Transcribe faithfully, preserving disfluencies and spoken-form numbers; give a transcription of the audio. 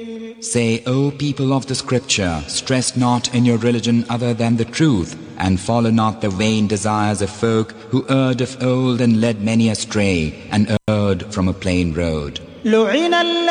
Say, O people of the scripture, stress not in your religion other than the truth, and follow not the vain desires of folk who erred of old and led many astray, and erred from a plain road.